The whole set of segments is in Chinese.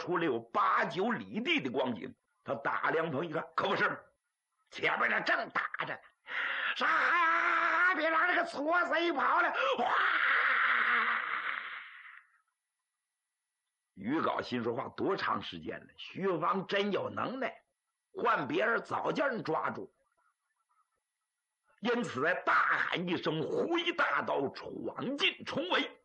出来有8、9里地的光景。他打两棚一看，可不是，前面那正打着，啥呀？别让这个搓贼跑了！哗！于皋心说话，多长时间了？徐芳真有能耐，换别人早叫人抓住。因此，在大喊一声，挥大刀闯进重围，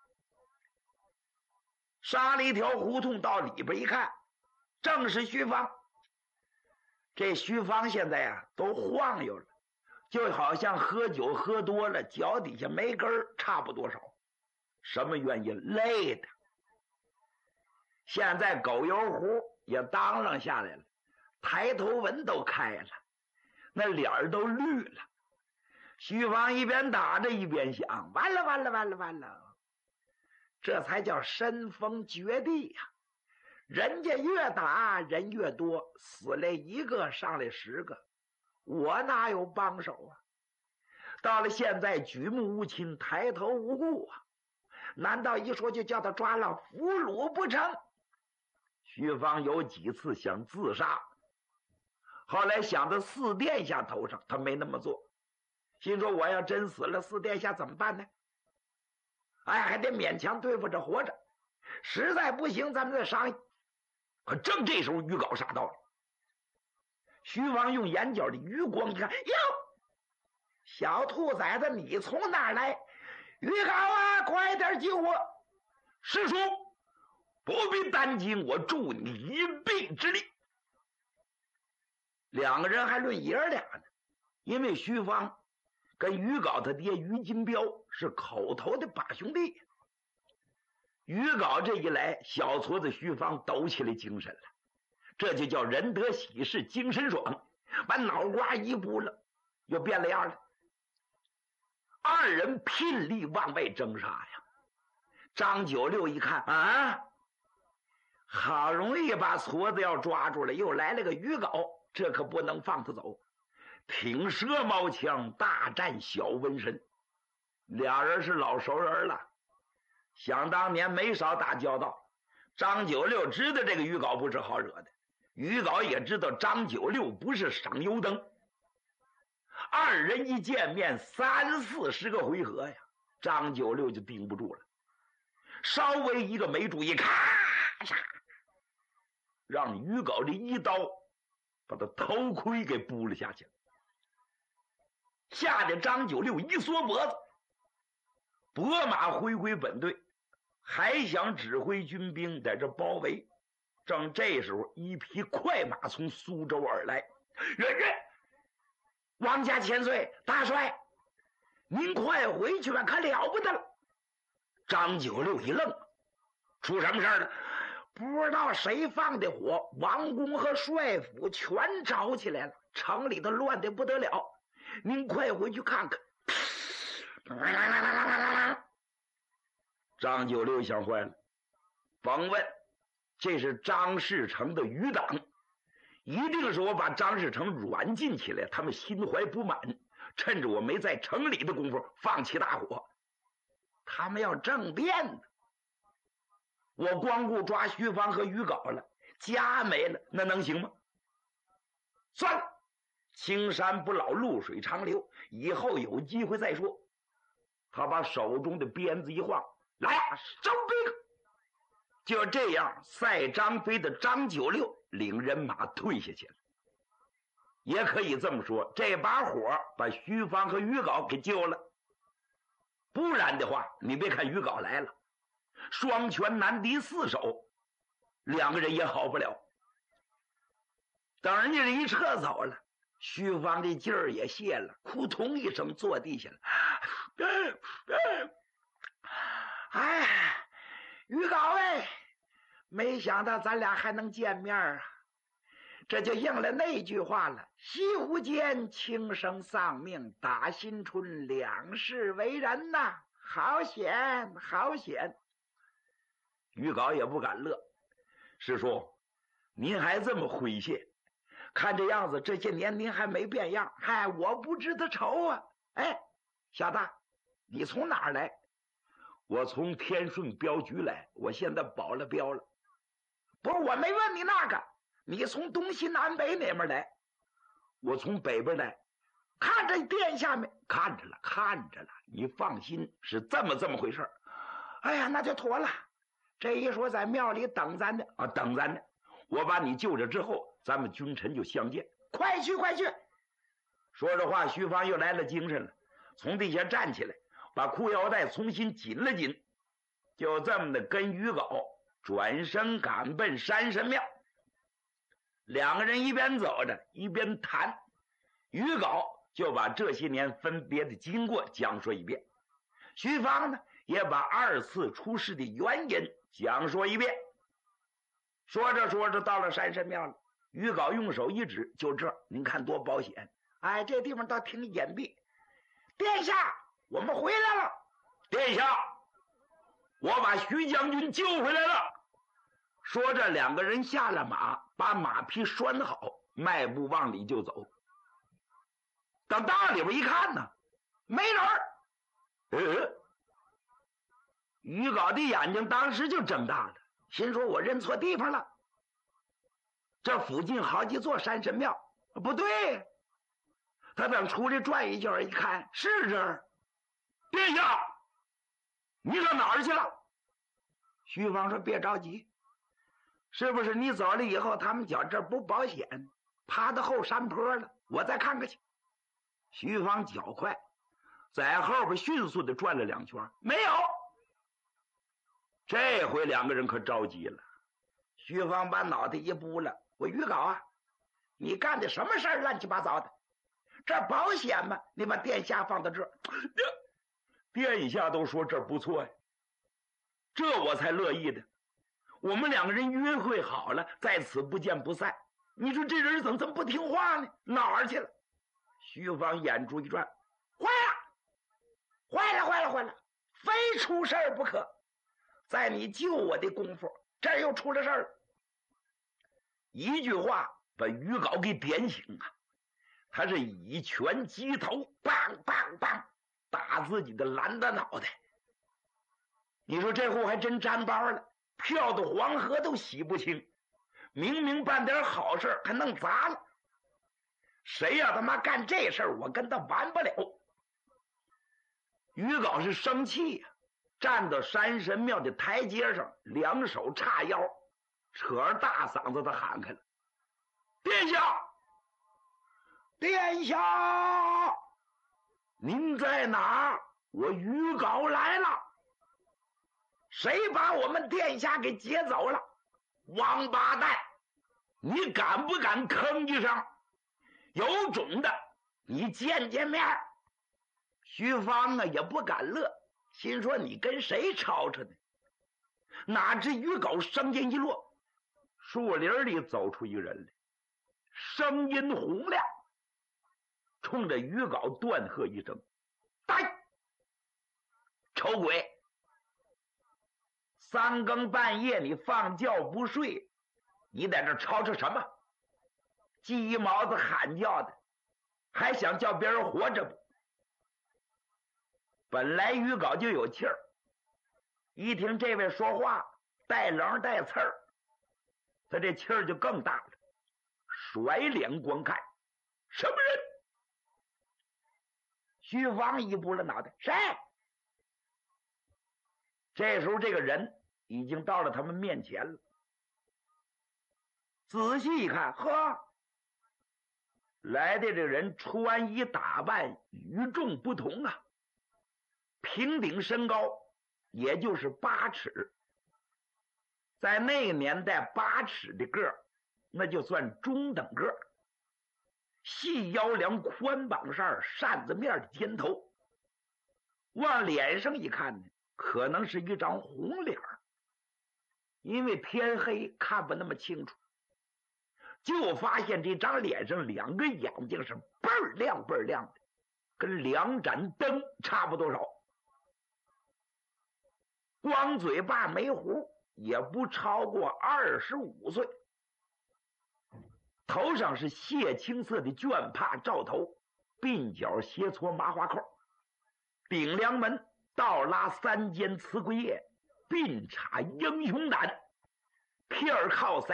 杀了一条胡同，到里边一看，正是徐芳。这徐芳现在啊都晃悠了，就好像喝酒喝多了，脚底下没根儿，差不多少。什么原因？累的。现在狗油壶也当啷下来了，抬头纹都开了，那脸儿都绿了。徐芳一边打着一边想，完了完了完了完了，这才叫身逢绝地呀！人家越打人越多，死来1个上来10个，我哪有帮手啊？到了现在举目无亲，抬头无顾啊，难道一说就叫他抓了俘虏不成？徐芳有几次想自杀，后来想到4殿下头上，他没那么做，心说我要真死了，4殿下怎么办呢？哎，还得勉强对付着活着，实在不行咱们再商议。可正这时候于皋杀到了，徐芳用眼角的余光一看，哟，小兔崽子，你从哪儿来？于皋啊，快点救我！师叔不必担惊，我助你一臂之力。2个人还论爷俩呢，因为徐芳跟于皋他爹于金彪是口头的把兄弟。于皋这一来，小矬子徐芳抖起来精神了，这就叫人得喜事精神爽，把脑瓜一拨了，又变了样了。2人拼力往外挣扎呀！张九六一看啊，好容易把矬子要抓住了，又来了个于皋，这可不能放他走。挺蛇矛枪大战小瘟神，2人是老熟人了，想当年没少打交道。张九六知道这个于皋不是好惹的，于皋也知道张九六不是省油灯。2人一见面30、40个回合呀，张九六就顶不住了，稍微一个没注意，咔嚓，让于皋这一刀把他头盔给扑了下去，吓得张九六一缩脖子，拨马回归本队，还想指挥军兵在这包围。正这时候，一匹快马从苏州而来，王家千岁大帅，您快回去吧，可了不得了。张九六一愣，出什么事了？不知道谁放的火，王宫和帅府全着起来了，城里头乱得不得了，您快回去看看。张九六想坏了，甭问，这是张士诚的余党，一定是我把张士诚软禁起来，他们心怀不满，趁着我没在城里的功夫放起大火，他们要政变呢。我光顾抓徐芳和于皋了，家没了，那能行吗？算了，青山不老，露水长流，以后有机会再说。他把手中的鞭子一晃，来啊，收兵！就这样，赛张飞的张九六领人马退下去了。也可以这么说，这把火把徐芳和于皋给救了。不然的话，你别看于皋来了，双拳难敌4手，2个人也好不了。等人家一撤走了，徐芳的劲儿也泄了，扑通一声坐地下了。哎，于皋哎，没想到咱俩还能见面啊！这就应了那句话了，西湖间轻生丧命，打新春两世为人呐，好险好险。于皋也不敢乐，师叔您还这么诙谐，看这样子这些年您还没变样。嗨，我不知道愁啊。哎，小大你从哪儿来？我从天顺镖局来，我现在保了镖了。 不是，我没问你那个，你从东西南北哪边来？我从北边来。看着殿下没？看着了，看着了。你放心，是这么回事。哎呀，那就妥了。这一说在庙里等咱的啊，等咱的。我把你救着之后，咱们君臣就相见。快去，快去！说着话，徐芳又来了精神了，从地下站起来，把裤腰带重新紧了紧，就这么的跟于镐转身赶奔山神庙。两个人一边走着一边谈，于镐就把这些年分别的经过讲说一遍，徐芳呢也把二次出事的原因讲说一遍。说着说着到了山神庙了，于镐用手一指，就这，您看多保险。哎，这地方倒挺隐蔽。殿下，我们回来了。殿下，我把徐将军救回来了。说着，两个人下了马，把马匹拴好，迈步往里就走。等到里边一看呢，没人。于镐的眼睛当时就睁大了，心说我认错地方了。这附近好几座山神庙，不对。他等出来转一圈一看，是这儿。殿下，你上哪儿去了？徐芳说别着急，是不是你走了以后他们觉这儿不保险，爬到后山坡了，我再看看去。徐芳脚快，在后边迅速的转了两圈，没有。这回两个人可着急了。徐芳把脑袋一拨了，我于镐啊，你干的什么事儿乱七八糟的？这保险吗？你把殿下放到这儿，殿下都说这儿不错呀，这我才乐意的。我们两个人约会好了，在此不见不散。你说这人怎么这么不听话呢？哪儿去了？徐芳眼珠一转，坏了，非出事儿不可。在你救我的功夫，这儿又出了事儿。一句话把于镐给点醒啊！他是以拳击头，梆梆梆打自己的蓝的脑袋。你说这货还真沾包了，漂到黄河都洗不清，明明办点好事还弄砸了。谁要他妈干这事儿，我跟他完不了。于镐是生气呀，站到山神庙的台阶上，两手叉腰，扯着大嗓子的喊开了：殿下，殿下，您在哪儿？我于镐来了。谁把我们殿下给劫走了？王八蛋，你敢不敢吭一声？有种的你见见面。徐芳啊也不敢乐，心说你跟谁吵吵呢？哪知于镐声音一落，树林里走出一个人来，声音洪亮，冲着于镐断喝一声：呆！丑鬼！三更半夜你放觉不睡，你在这吵吵什么？鸡毛子喊叫的，还想叫别人活着不？本来于镐就有气儿，一听这位说话带棱带刺儿，他这气儿就更大了，甩脸观看，什么人？徐芳一拨了脑袋，谁？这时候这个人已经到了他们面前了，仔细一看，呵，来的这人穿衣打扮与众不同啊，平顶身高也就是8尺，在那个年代8尺的个儿那就算中等个儿，细腰梁宽膀扇扇子面的尖头，往脸上一看呢，可能是一张红脸，因为天黑看不那么清楚，就发现这张脸上2个眼睛是倍儿亮倍儿亮的，跟2盏灯差不多少，光嘴巴没胡，也不超过25岁，头上是血青色的绢帕罩头，鬓角斜搓麻花扣，顶梁门倒拉3间瓷龟叶，鬓插英雄胆， 皮儿靠腮。